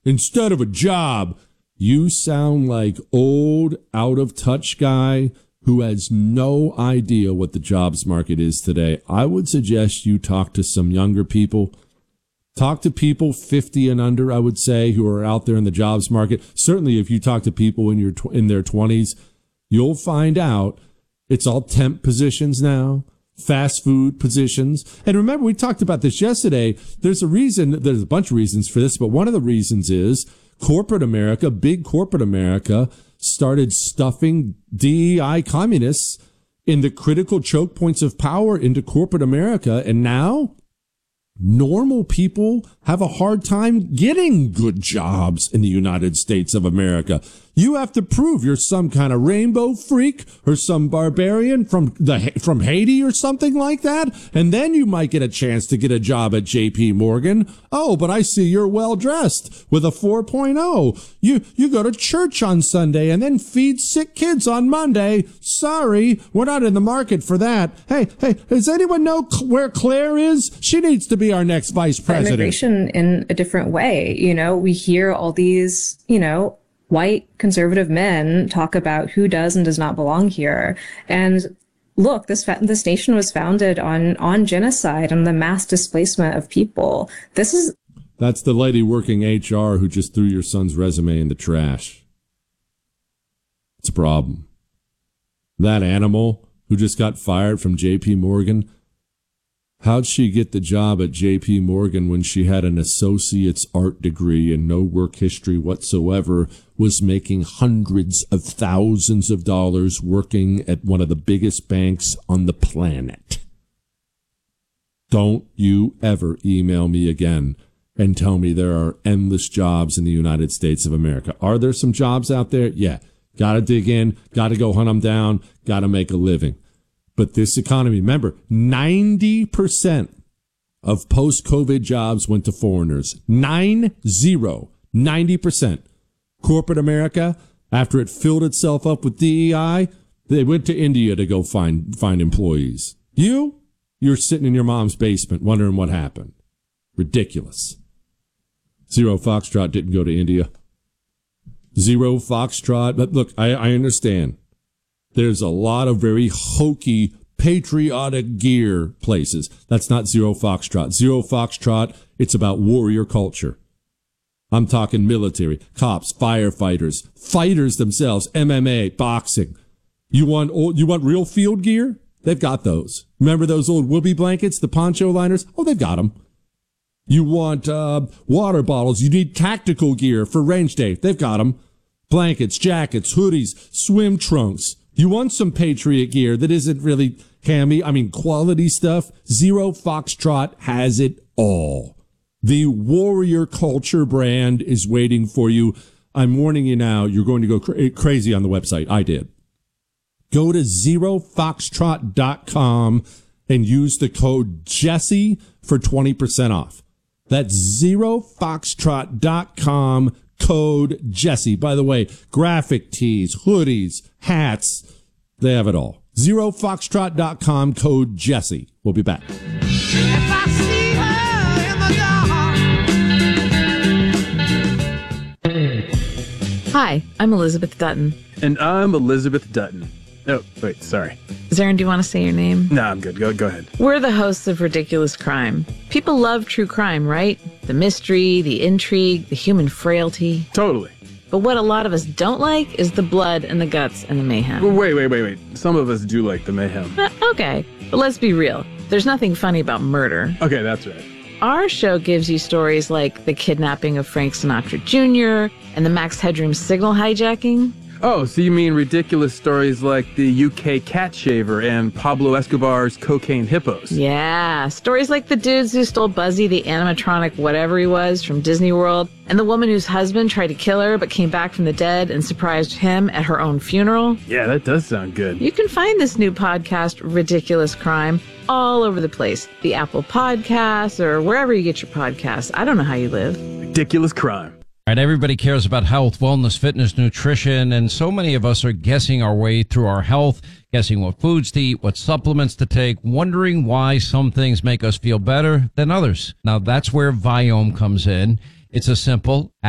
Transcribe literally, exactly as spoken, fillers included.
instead of a job. You sound like old, out-of-touch guy who has no idea what the jobs market is today. I would suggest you talk to some younger people. Talk to people fifty and under, I would say, who are out there in the jobs market. Certainly, if you talk to people in your tw- in their twenties, you'll find out it's all temp positions now, fast food positions. And remember, we talked about this yesterday. There's a reason, there's a bunch of reasons for this, but one of the reasons is corporate America, big corporate America, started stuffing D E I communists in the critical choke points of power into corporate America. And now normal people have a hard time getting good jobs in the United States of America. You have to prove you're some kind of rainbow freak or some barbarian from the from Haiti or something like that, and then you might get a chance to get a job at J P Morgan. Oh, but I see you're well dressed with a four point oh. You you go to church on Sunday and then feed sick kids on Monday. Sorry, we're not in the market for that. Hey, hey, does anyone know where Claire is? She needs to be our next vice president. Immigration in a different way. You know, we hear all these, you know, white conservative men talk about who does and does not belong here. And look, this fa- this nation was founded on on genocide and the mass displacement of people. This is That's the lady working H R who just threw your son's resume in the trash. It's a problem. That animal who just got fired from J P Morgan, how'd she get the job at J P Morgan when she had an associate's art degree and no work history whatsoever, was making hundreds of thousands of dollars working at one of the biggest banks on the planet? Don't you ever email me again and tell me there are endless jobs in the United States of America. Are there some jobs out there? Yeah. Got to dig in, got to go hunt them down, got to make a living. But this economy, remember, ninety percent of post-COVID jobs went to foreigners. Nine zero, ninety percent. Corporate America, after it filled itself up with D E I, they went to India to go find find employees. You, you're sitting in your mom's basement wondering what happened. Ridiculous. Zero Foxtrot didn't go to India. Zero Foxtrot. But look, I, I understand. There's a lot of very hokey, patriotic gear places. That's not Zero Foxtrot. Zero Foxtrot, it's about warrior culture. I'm talking military, cops, firefighters, fighters themselves, M M A, boxing. You want old, you want real field gear? They've got those. Remember those old whoopee blankets, the poncho liners? Oh, they've got them. You want uh, water bottles? You need tactical gear for range day? They've got them. Blankets, jackets, hoodies, swim trunks. You want some Patriot gear that isn't really hammy, I mean quality stuff? Zero Foxtrot has it all. The warrior culture brand is waiting for you. I'm warning you now, you're going to go cra- crazy on the website. I did. Go to zero foxtrot dot com and use the code Jesse for twenty percent off. That's zero foxtrot dot com, code Jesse. By the way, graphic tees, hoodies, hats, they have it all. zero foxtrot dot com, code Jesse. We'll be back. If I see her in the dark. Hi, I'm Elizabeth Dutton. And I'm Elizabeth Dutton. Oh, wait, sorry. Zarin, do you want to say your name? No, I'm good. Go, go ahead. We're the hosts of Ridiculous Crime. People love true crime, right? The mystery, the intrigue, the human frailty. Totally. But what a lot of us don't like is the blood and the guts and the mayhem. Well, wait, wait, wait, wait. Some of us do like the mayhem. Uh, okay, but let's be real. There's nothing funny about murder. Okay, that's right. Our show gives you stories like the kidnapping of Frank Sinatra Junior and the Max Headroom signal hijacking. Oh, so you mean ridiculous stories like the U K cat shaver and Pablo Escobar's cocaine hippos? Yeah, stories like the dudes who stole Buzzy, the animatronic whatever he was, from Disney World, and the woman whose husband tried to kill her but came back from the dead and surprised him at her own funeral. Yeah, that does sound good. You can find this new podcast, Ridiculous Crime, all over the place. The Apple Podcasts or wherever you get your podcasts. I don't know how you live. Ridiculous Crime. All right, everybody cares about health, wellness, fitness, nutrition, and so many of us are guessing our way through our health, guessing what foods to eat, what supplements to take, wondering why some things make us feel better than others. Now, that's where Viome comes in. It's a simple